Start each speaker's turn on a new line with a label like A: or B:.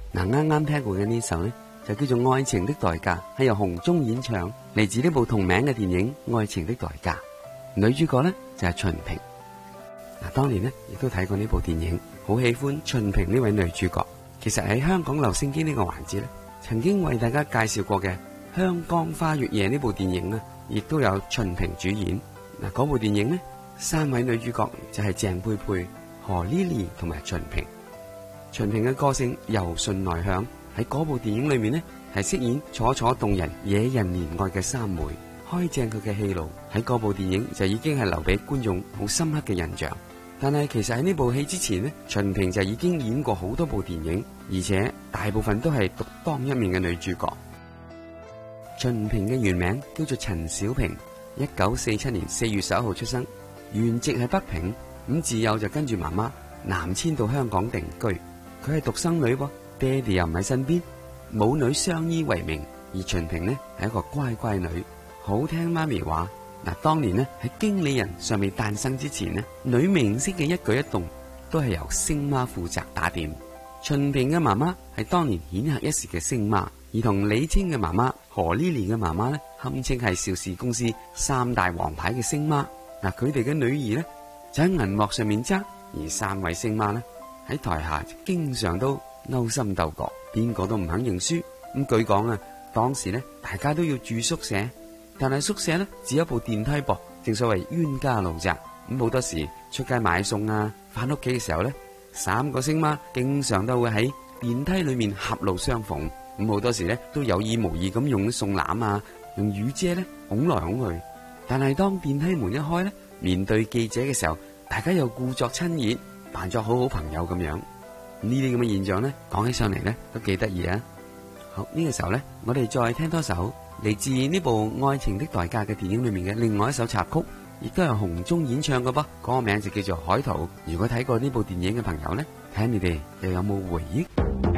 A: 嗱，啱啱聽過嘅呢首呢，就叫做《愛情的代價》，係由洪忠演唱，嚟自呢部同名嘅電影《愛情的代價》。女主角呢，就係秦萍。嗱，當年呢，亦都睇過呢部電影，好喜歡秦萍呢位女主角。其實喺香港留聲機呢個環節呢，曾經為大家介紹過嘅《香江花月夜》呢部電影呢，亦都有秦萍主演。嗱，嗰部電影呢，三位女主角就係鄭佩佩、何 Lily 同埋秦萍。秦萍嘅個性柔順內向，喺嗰部電影裏面呢，係飾演楚楚動人、惹人憐愛嘅三妹，開正佢嘅戲路。喺嗰部電影就已經係留俾觀眾好深刻嘅印象。但係其實喺呢部戲之前呢，秦萍就已經演過好多部電影，而且大部分都係獨當一面嘅女主角。秦萍嘅原名叫做陳小萍，1947年4月11號出生，原籍係北平，咁自幼就跟住媽媽南遷到香港定居。佢係獨生女噃，爹哋又唔喺身邊，母女相依為命。而秦萍呢係一個乖乖女，好聽媽咪話。嗱，當年呢喺經理人尚未誕生之前呢，女明星嘅一舉一動都係由星媽負責打點。秦萍嘅媽媽係當年顯赫一時嘅星媽，而同李菁嘅媽媽何 Lily 嘅媽媽呢，堪稱係邵氏公司三大王牌嘅星媽。嗱，佢哋嘅女兒呢就喺銀幕上面爭，而三位星媽呢喺台下經常都勾心鬥角，邊個都唔肯認輸。咁據講啊，當時呢大家都要住宿舍，但係宿舍呢只有一部電梯噃，正所謂冤家路窄。咁好多時出街買餸啊，翻屋企嘅時候呢，三個星媽經常都會喺電梯裏面狹路相逢。咁好多時呢都有意無意咁用送籃啊，用雨遮呢拱來拱去。但係當電梯門一開呢，面對記者嘅時候，大家又故作親熱，扮作好好朋友咁樣。呢啲咁嘅現象呢，講起上嚟呢都幾得意啊！好，呢個時候呢，我哋再聽多首嚟自呢部《愛情的代價》嘅電影裏面嘅另外一首插曲，亦都係洪忠演唱嘅噃，嗰個名就叫做《海濤》。如果睇過呢部電影嘅朋友呢，睇下你哋又有冇回憶？